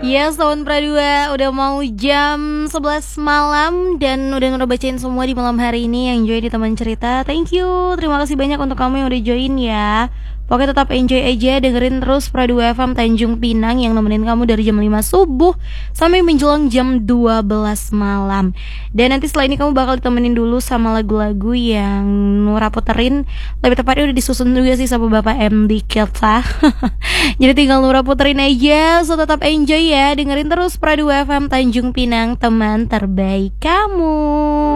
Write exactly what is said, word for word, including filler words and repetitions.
Iya, Sound Pradua, udah mau jam sebelas malam dan udah ngebacain semua di malam hari ini yang join di teman cerita. Thank you, terima kasih banyak untuk kamu yang udah join ya. Pokoknya tetap enjoy aja, dengerin terus Pradua F M Tanjung Pinang yang nemenin kamu dari jam lima subuh sampai menjelang jam dua belas malam. Dan nanti setelah ini kamu bakal ditemenin dulu sama lagu-lagu yang Nura puterin. Lebih tepatnya udah disusun juga sih sama Bapak M D Kelsa. Jadi tinggal Nura puterin aja. So tetap enjoy ya, dengerin terus Pradua F M Tanjung Pinang, teman terbaik kamu.